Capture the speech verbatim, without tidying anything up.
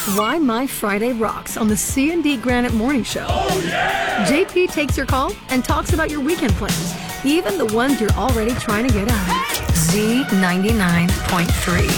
Why My Friday Rocks on the C and D Granite Morning Show. Oh, yeah! J P takes your call and talks about your weekend plans, even the ones you're already trying to get out. Z ninety-nine point three.